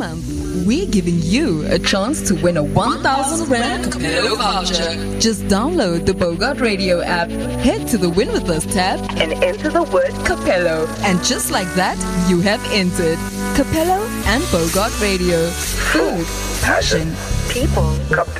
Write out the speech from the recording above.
month, we're giving you a chance to win a 1,000 Rand Capello voucher. Just download the Bogart Radio app, head to the Win With Us tab, and enter the word Capello. And just like that, you have entered. Capello and Bogart Radio. Food, passion, people.